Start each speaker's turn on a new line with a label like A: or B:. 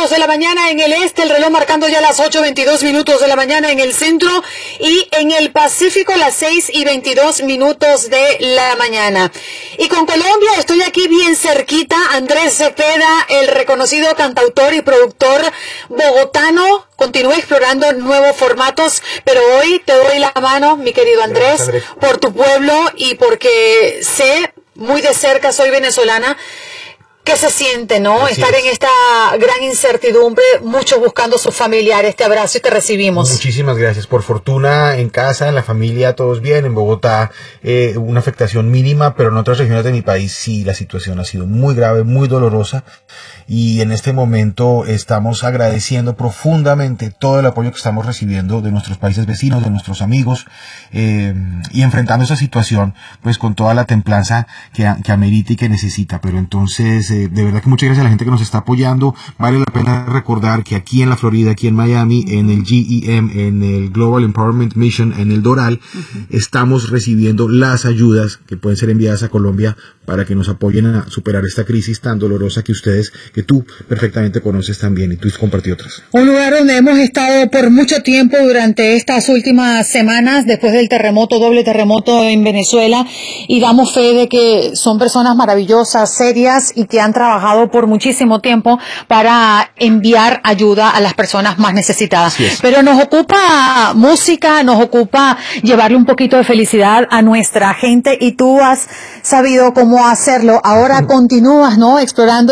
A: minutos de la mañana en el este, el reloj marcando ya las 8:22 minutos de la mañana en el centro, y en el Pacífico las 6:22 minutos de la mañana. Y con Colombia estoy aquí bien cerquita. Andrés Cepeda, el reconocido cantautor y productor bogotano, continúa explorando nuevos formatos, pero hoy te doy la mano, mi querido Andrés, por tu pueblo y porque sé muy de cerca, soy venezolana. ¿Qué se siente, no?
B: Así
A: Estar
B: es.
A: en esta gran incertidumbre, muchos buscando a sus familiares. Te abrazo y te recibimos.
B: Muchísimas gracias. Por fortuna, en casa, en la familia, todos bien. En Bogotá, una afectación mínima, pero en otras regiones de mi país sí, la situación ha sido muy grave, muy dolorosa. Y en este momento estamos agradeciendo profundamente todo el apoyo que estamos recibiendo de nuestros países vecinos, de nuestros amigos, y enfrentando esa situación pues con toda la templanza que amerita y que necesita. Pero entonces, de verdad que muchas gracias a la gente que nos está apoyando. Vale la pena recordar que aquí en la Florida, aquí en Miami, en el GEM, en el Global Empowerment Mission, en el Doral, estamos recibiendo las ayudas que pueden ser enviadas a Colombia para que nos apoyen a superar esta crisis tan dolorosa que tú perfectamente conoces también y tú has compartido otras.
A: Un lugar donde hemos estado por mucho tiempo durante estas últimas semanas, después del doble terremoto en Venezuela, y damos fe de que son personas maravillosas, serias, y que han trabajado por muchísimo tiempo para enviar ayuda a las personas más necesitadas. Pero nos ocupa música, nos ocupa llevarle un poquito de felicidad a nuestra gente, y tú has sabido cómo hacerlo. Ahora continúas, ¿no?, explorando